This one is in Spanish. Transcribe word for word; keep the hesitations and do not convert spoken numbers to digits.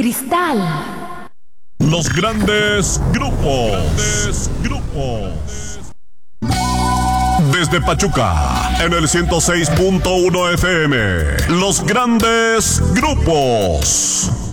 Cristal. Los grandes grupos. Grandes grupos. Desde Pachuca, en el ciento seis punto uno F M. Los grandes grupos.